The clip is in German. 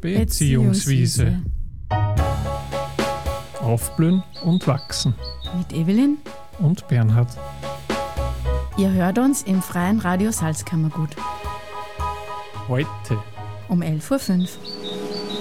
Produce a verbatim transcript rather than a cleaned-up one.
Beziehungswiese. Aufblühen und wachsen. Mit Evelyn und Bernhard. Ihr hört uns im Freien Radio Salzkammergut. Heute um elf Uhr fünf.